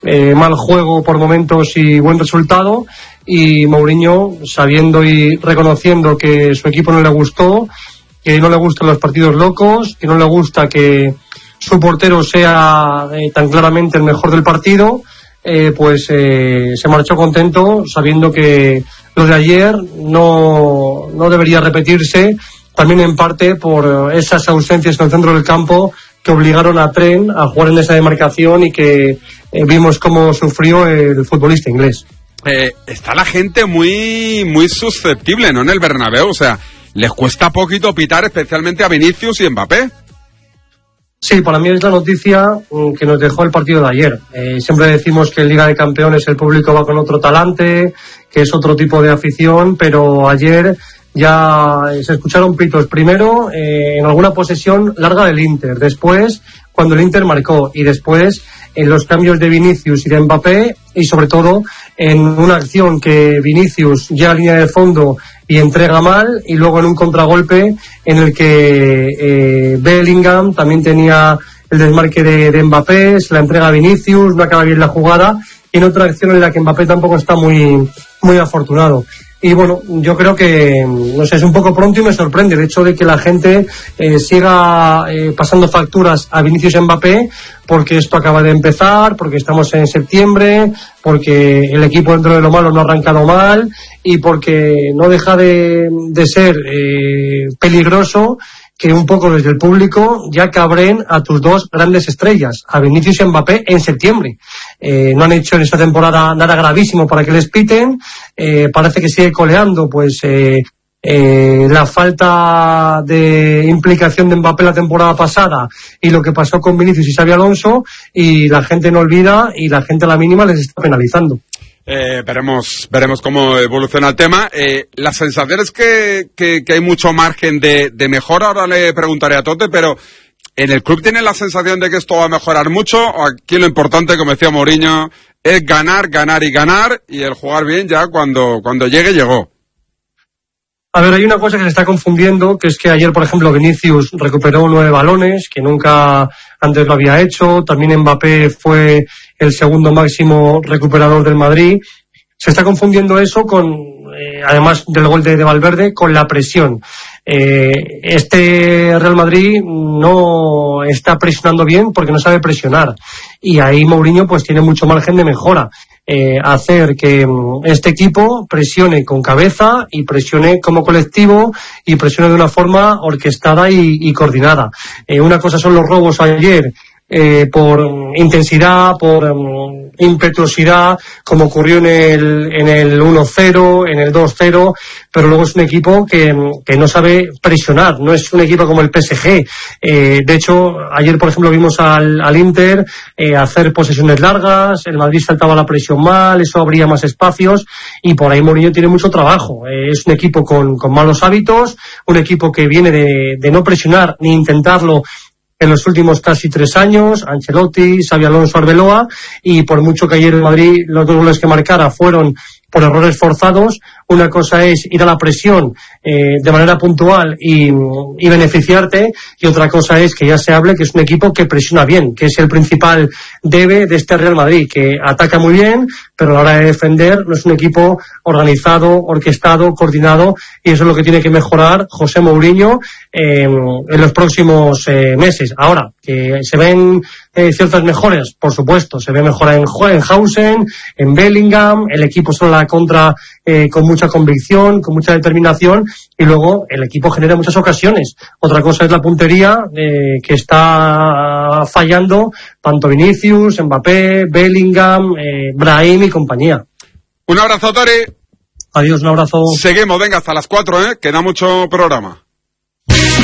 mal juego por momentos y buen resultado, y Mourinho, sabiendo y reconociendo que su equipo no le gustó, que no le gustan los partidos locos, que no le gusta que su portero sea tan claramente el mejor del partido, pues se marchó contento, sabiendo que lo de ayer no debería repetirse, también en parte por esas ausencias en el centro del campo que obligaron a Trent a jugar en esa demarcación y que vimos cómo sufrió el futbolista inglés. Está la gente muy susceptible, ¿no?, en el Bernabéu, o sea, les cuesta poquito pitar, especialmente a Vinicius y Mbappé. Sí, para mí es la noticia que nos dejó el partido de ayer. Siempre decimos que en Liga de Campeones el público va con otro talante, que es otro tipo de afición, pero ayer ya se escucharon pitos. Primero, en alguna posesión larga del Inter, después cuando el Inter marcó, y después en los cambios de Vinicius y de Mbappé, y sobre todo en una acción que Vinicius llega a línea de fondo y entrega mal, y luego en un contragolpe en el que Bellingham también tenía el desmarque de Mbappé, se la entrega a Vinicius, no acaba bien la jugada, y en otra acción en la que Mbappé tampoco está muy afortunado. Y bueno, yo creo que, no sé, es un poco pronto y me sorprende el hecho de que la gente siga pasando facturas a Vinicius y Mbappé, porque esto acaba de empezar, porque estamos en septiembre, porque el equipo dentro de lo malo no ha arrancado mal, y porque no deja de ser peligroso que un poco desde el público ya cabren a tus dos grandes estrellas, a Vinicius y Mbappé, en septiembre. No han hecho en esta temporada nada gravísimo para que les piten, parece que sigue coleando pues la falta de implicación de Mbappé la temporada pasada y lo que pasó con Vinicius y Xabi Alonso, y la gente no olvida y la gente a la mínima les está penalizando. Veremos cómo evoluciona el tema. La sensación es que hay mucho margen de mejora. Ahora le preguntaré a Tote, pero ¿en el club tiene la sensación de que esto va a mejorar mucho? Aquí lo importante, como decía Mourinho, es ganar, ganar y ganar, y el jugar bien ya cuando llegue, llegó. A ver, hay una cosa que se está confundiendo, que es que ayer, por ejemplo, Vinicius recuperó 9 balones, que nunca antes lo había hecho. También Mbappé fue el segundo máximo recuperador del Madrid. Se está confundiendo eso con, además del gol de Valverde, con la presión. Este Real Madrid no está presionando bien porque no sabe presionar. Y ahí Mourinho pues tiene mucho margen de mejora. Hacer que este equipo presione con cabeza y presione como colectivo y presione de una forma orquestada y coordinada. Una cosa son los robos ayer, por intensidad, por impetuosidad, como ocurrió en el 1-0, en el 2-0, pero luego es un equipo que no sabe presionar, no es un equipo como el PSG. De hecho, ayer, por ejemplo, vimos al Inter hacer posesiones largas, el Madrid saltaba la presión mal, eso abría más espacios, y por ahí Mourinho tiene mucho trabajo. Es un equipo con malos hábitos, un equipo que viene de no presionar ni intentarlo en los últimos casi 3 años, Ancelotti, Xabi Alonso, Arbeloa, y por mucho que ayer en Madrid los 2 goles que marcara fueron por errores forzados, una cosa es ir a la presión de manera puntual y beneficiarte, y otra cosa es que ya se hable que es un equipo que presiona bien, que es el principal debe de este Real Madrid, que ataca muy bien, pero a la hora de defender no es un equipo organizado, orquestado, coordinado, y eso es lo que tiene que mejorar José Mourinho en los próximos meses. Ahora, que se ven ciertas mejoras, por supuesto, se ve mejora en Hausen, en Bellingham, el equipo solo la contra con mucha convicción, con mucha determinación, y luego el equipo genera muchas ocasiones. Otra cosa es la puntería, que está fallando tanto Vinicius, Mbappé, Bellingham, Brahim y compañía. Un abrazo, Tori. Adiós, un abrazo. Seguimos, venga, hasta las 4, queda mucho programa.